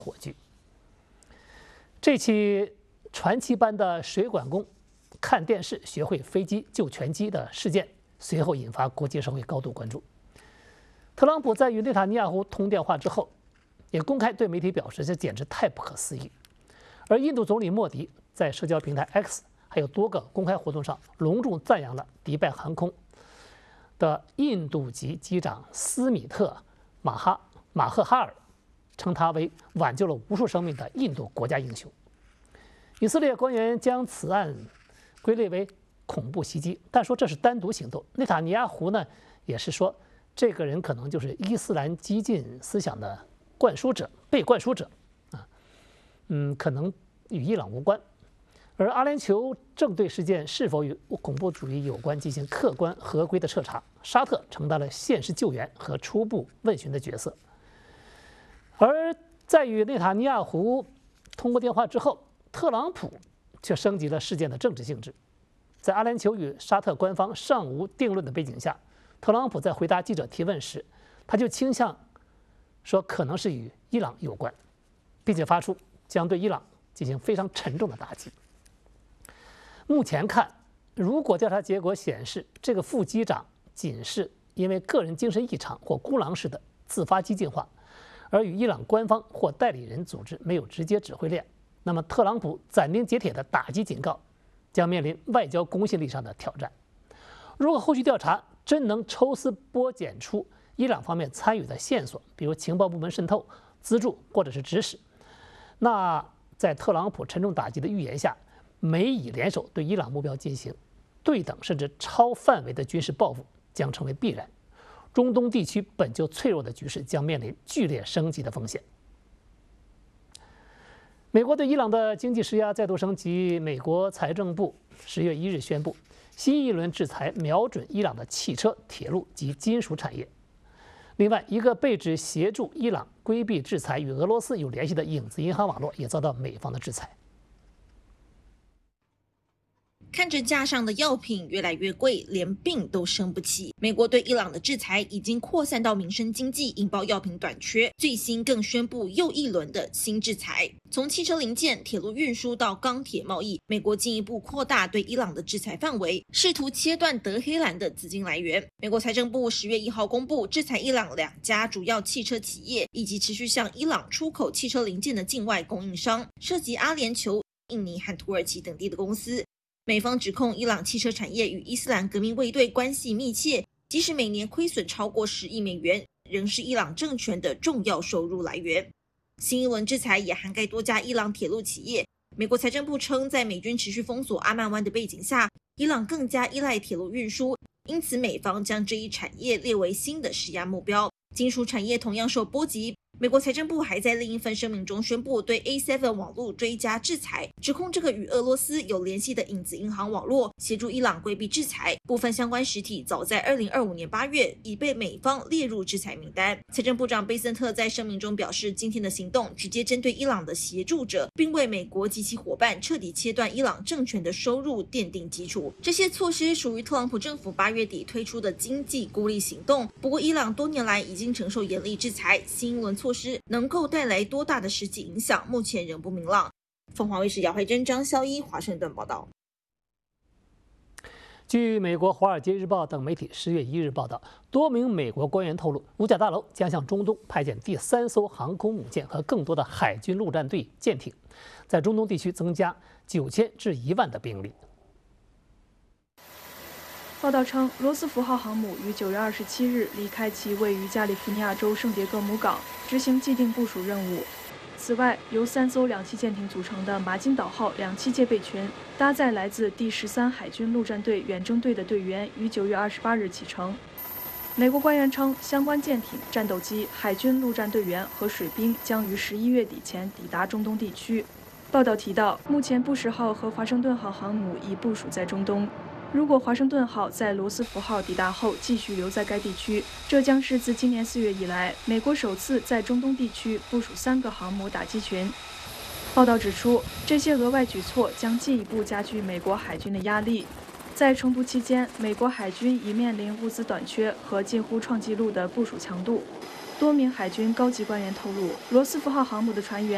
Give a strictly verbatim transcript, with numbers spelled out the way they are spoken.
火炬。这起传奇般的水管工看电视学会飞机救拳击的事件，随后引发国际社会高度关注。特朗普在与内塔尼亚胡通电话之后，也公开对媒体表示，这简直太不可思议。而印度总理莫迪在社交平台 X 还有多个公开活动上，隆重赞扬了迪拜航空的印度籍机长斯米特马哈马赫哈尔，称他为挽救了无数生命的印度国家英雄。以色列官员将此案归类为恐怖袭击，但说这是单独行动。内塔尼亚胡呢，也是说这个人可能就是伊斯兰激进思想的灌输者、被灌输者啊，嗯，可能与伊朗无关。而阿联酋正对事件是否与恐怖主义有关进行客观合规的彻查，沙特承担了现实救援和初步问询的角色。而在与内塔尼亚胡通过电话之后，特朗普却升级了事件的政治性质。在阿联酋与沙特官方尚无定论的背景下，特朗普在回答记者提问时，他就倾向说可能是与伊朗有关，并且发出将对伊朗进行非常沉重的打击。目前看，如果调查结果显示这个副机长仅是因为个人精神异常或孤狼式的自发激进化，而与伊朗官方或代理人组织没有直接指挥链，那么特朗普斩钉截铁的打击警告将面临外交公信力上的挑战。如果后续调查真能抽丝剥茧出伊朗方面参与的线索，比如情报部门渗透、资助或者是指使，那在特朗普沉重打击的预言下，美以联手对伊朗目标进行对等甚至超范围的军事报复将成为必然。中东地区本就脆弱的局势将面临剧烈升级的风险。美国对伊朗的经济施压再度升级，美国财政部十月一日宣布，新一轮制裁瞄准伊朗的汽车、铁路及金属产业。另外，一个被指协助伊朗规避制裁、与俄罗斯有联系的影子银行网络也遭到美方的制裁。 看着架上的药品越来越贵，连病都生不起。美国对伊朗的制裁已经扩散到民生经济，引爆药品短缺。最新更宣布又一轮的新制裁，从汽车零件、铁路运输到钢铁贸易，美国进一步扩大对伊朗的制裁范围，试图切断德黑兰的资金来源。美国财政部十月一号公布，制裁伊朗两家主要汽车企业，以及持续向伊朗出口汽车零件的境外供应商，涉及阿联酋、印尼和土耳其等地的公司。美方指控伊朗汽车产业与伊斯兰革命卫队关系密切，即使每年亏损超过十亿美元，仍是伊朗政权的重要收入来源。新一轮制裁也涵盖多家伊朗铁路企业。美国财政部称，在美军持续封锁阿曼湾的背景下，伊朗更加依赖铁路运输，因此美方将这一产业列为新的施压目标。金属产业同样受波及。美国财政部还在另一份声明中宣布对 A 七 网络追加制裁，指控这个与俄罗斯有联系的影子银行网络协助伊朗规避制裁，部分相关实体早在二零二五年八月已被美方列入制裁名单。财政部长贝森特在声明中表示，今天的行动直接针对伊朗的协助者，并为美国及其伙伴彻底切断伊朗政权的收入奠定基础。这些措施属于特朗普政府八月底推出的经济孤立行动，不过伊朗多年来已经承受严厉制裁，新一轮措施能够带来多大的实际影响，目前仍不明朗。凤凰卫视姚慧珍、张孝一华盛顿报道。 据美国《华尔街日报》等媒体十月一日报道，多名美国官员透露，五角大楼将向中东派遣第三艘航空母舰和更多的海军陆战队舰艇，在中东地区增加九千至一万的兵力。 报道称，罗斯福号航母于九月二十七日离开其位于加利福尼亚州圣迭戈姆港，执行既定部署任务。此外，由三艘两栖舰艇组成的马金岛号两栖戒备群，搭载来自第十三海军陆战队远征队的队员，于九月二十八日启程。美国官员称，相关舰艇、战斗机、海军陆战队员和水兵将于十一月底前抵达中东地区。报道提到，目前布什号和华盛顿号航母已部署在中东。如果华盛顿号在罗斯福号抵达后继续留在该地区，这将是自今年四月以来，美国首次在中东地区部署三个航母打击群。报道指出，这些额外举措将进一步加剧美国海军的压力。在冲突期间，美国海军已面临物资短缺和近乎创纪录的部署强度。多名海军高级官员透露，罗斯福号航母的船员